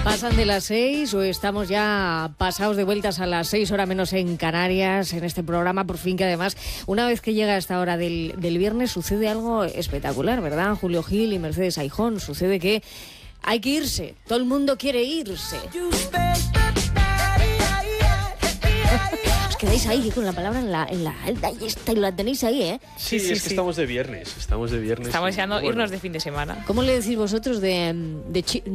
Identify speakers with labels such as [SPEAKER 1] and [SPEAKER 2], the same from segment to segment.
[SPEAKER 1] Pasan de las 6 o estamos ya pasados de vueltas a las 6 horas menos en Canarias, en este programa, por fin, que además, una vez que llega a esta hora del viernes, sucede algo espectacular, ¿verdad? Julio Gil y Mercedes Aijón, sucede que hay que irse, todo el mundo quiere irse. Os quedáis ahí con la palabra en la y la tenéis ahí, ¿eh?
[SPEAKER 2] Sí, es que estamos de viernes. Estamos
[SPEAKER 3] deseando irnos de fin de semana.
[SPEAKER 1] ¿Cómo le decís vosotros de chill,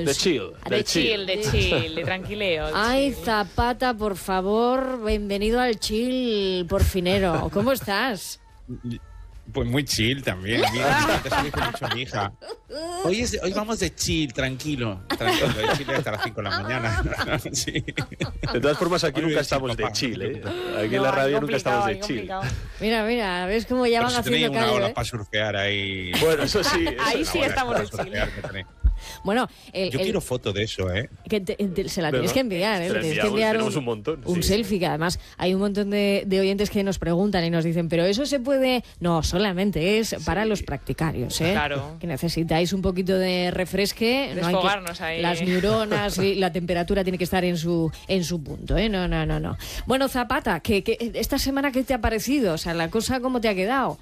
[SPEAKER 3] de tranquileo?
[SPEAKER 1] Ay, Zapata, por favor, bienvenido al chill porfinero. ¿Cómo estás?
[SPEAKER 4] Pues muy chill también. Mira, te salí con mucho mi hija. Hoy vamos de chill, tranquilo. De chill hasta las 5 de la mañana. Sí.
[SPEAKER 2] De todas formas, aquí nunca estamos de chill, ¿eh? Aquí en la radio nunca estamos de chill.
[SPEAKER 1] Mira, ¿ves cómo ya van haciendo callo?
[SPEAKER 4] Una ola para surfear ahí.
[SPEAKER 2] Bueno, eso sí.
[SPEAKER 3] Ahí sí estamos de chill.
[SPEAKER 1] Bueno,
[SPEAKER 4] yo quiero foto de eso, ¿eh?
[SPEAKER 1] Que se la tienes que enviar, ¿eh? Tienes que enviar
[SPEAKER 2] un montón.
[SPEAKER 1] Un selfie, que además hay un montón de oyentes que nos preguntan y nos dicen, pero eso se puede... No, solamente es para los practicarios, ¿eh?
[SPEAKER 3] Claro.
[SPEAKER 1] Que necesitáis un poquito de refresque.
[SPEAKER 3] Desfogarnos ahí.
[SPEAKER 1] Las neuronas y la temperatura tiene que estar en su punto, ¿eh? No. Bueno, Zapata, que esta semana, ¿qué te ha parecido? O sea, la cosa, ¿cómo te ha quedado?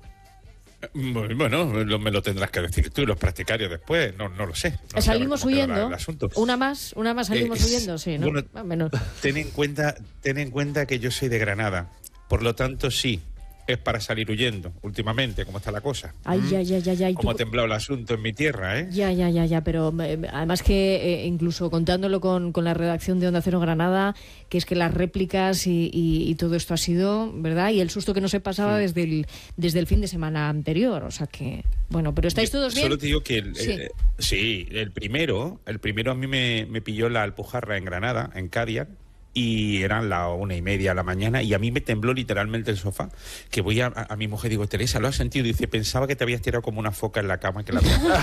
[SPEAKER 4] Bueno, me lo tendrás que decir tú y los practicarios después, no lo sé. No
[SPEAKER 1] salimos huyendo. Una más salimos huyendo, sí, ¿no?
[SPEAKER 4] Bueno, ten en cuenta que yo soy de Granada, por lo tanto sí, es para salir huyendo, últimamente, ¿cómo está la cosa?
[SPEAKER 1] Ay, ya.
[SPEAKER 4] ¿Cómo ha temblado el asunto en mi tierra, eh?
[SPEAKER 1] Ya, pero además que incluso contándolo con la redacción de Onda Cero Granada, que es que las réplicas y todo esto ha sido, ¿verdad? Y el susto que no se pasaba desde el fin de semana anterior, o sea que... Bueno, pero ¿estáis todos bien?
[SPEAKER 4] Solo te digo que el primero a mí me pilló la Alpujarra en Granada, en Cádiz, y eran las 1:30 de la mañana y a mí me tembló literalmente el sofá, que voy a mi mujer, digo, Teresa, ¿lo has sentido? Y dice, pensaba que te habías tirado como una foca en la cama, que la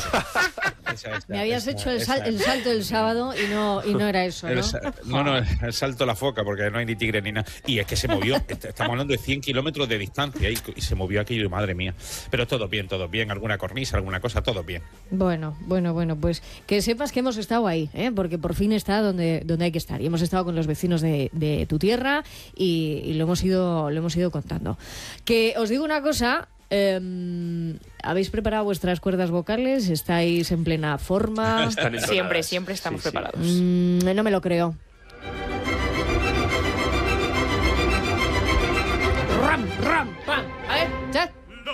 [SPEAKER 1] me habías hecho el salto del sábado y no era eso, ¿no?
[SPEAKER 4] No, el salto a la foca, porque no hay ni tigre ni nada. Y es que se movió, estamos hablando de 100 kilómetros de distancia y se movió aquello, madre mía. Pero todo bien, alguna cornisa, alguna cosa, todo bien. Bueno,
[SPEAKER 1] pues que sepas que hemos estado ahí, ¿eh? Porque por fin está donde hay que estar. Y hemos estado con los vecinos de tu tierra y lo hemos ido contando. Que os digo una cosa... ¿habéis preparado vuestras cuerdas vocales? ¿Estáis en plena forma?
[SPEAKER 3] Siempre estamos preparados.
[SPEAKER 1] No me lo creo. Ram, pam. A ver, ¿ya?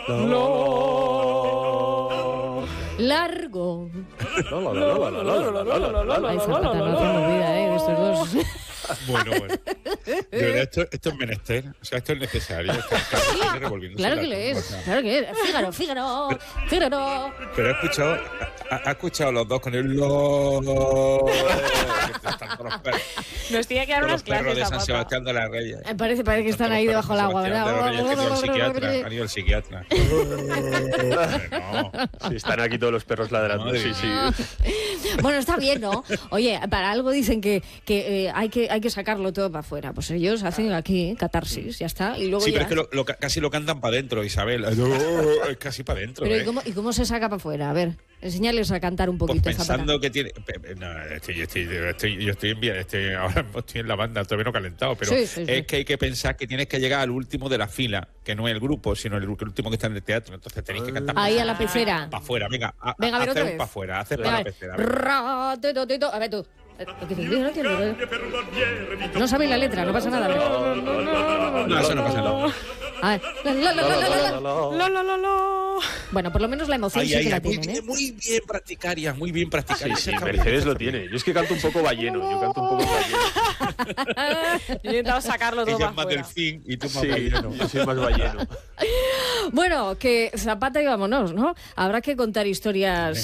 [SPEAKER 1] Largo. Ay, Zapata, no hace movida, de estos dos.
[SPEAKER 4] Bueno. De verdad, esto es menester. O sea, esto es necesario.
[SPEAKER 1] Claro que lo es. Fígaro.
[SPEAKER 4] Pero ha escuchado los dos con el
[SPEAKER 3] Nos tiene que dar unas clases.
[SPEAKER 4] Los perros de San Sebastián de la Reyes.
[SPEAKER 1] Parece que están ahí debajo del agua, ¿verdad?
[SPEAKER 4] Han ido al psiquiatra.
[SPEAKER 2] Sí, están aquí todos los perros ladrando. Sí.
[SPEAKER 1] Bueno, está bien, ¿no? Oye, para algo dicen que hay que sacarlo todo para afuera. Pues ellos hacen aquí catarsis, ya está. Y luego
[SPEAKER 4] sí, pero es que casi lo cantan para adentro, Isabel. Es casi para adentro.
[SPEAKER 1] Pero ¿y cómo se saca para afuera? A ver, enséñales a cantar un poquito.
[SPEAKER 4] Pues pensando que tiene... No, yo estoy bien, ahora estoy en la banda, todavía no calentado, pero sí. Que hay que pensar que tienes que llegar al último de la fila, que no es el grupo, sino el último que está en el teatro. Entonces tenéis que cantar
[SPEAKER 1] ahí a la pecera.
[SPEAKER 4] Para afuera, venga,
[SPEAKER 1] a ver otra vez.
[SPEAKER 4] Para afuera, hacer para la pecera.
[SPEAKER 1] A ver tú. No sabéis la letra, no pasa nada.
[SPEAKER 4] No, eso no pasa nada.
[SPEAKER 1] A ver. Bueno, por lo menos la emoción sí que la tienen, ¿eh?
[SPEAKER 4] Muy bien practicarias.
[SPEAKER 2] Sí, Mercedes lo tiene. Yo es que canto un poco balleno.
[SPEAKER 3] Yo he intentado sacarlo todo
[SPEAKER 4] ella
[SPEAKER 3] más
[SPEAKER 4] más
[SPEAKER 3] fuera.
[SPEAKER 4] delfín y tú más balleno.
[SPEAKER 2] Yo soy más balleno.
[SPEAKER 1] Bueno, que Zapata y vámonos, ¿no? Habrá que contar historias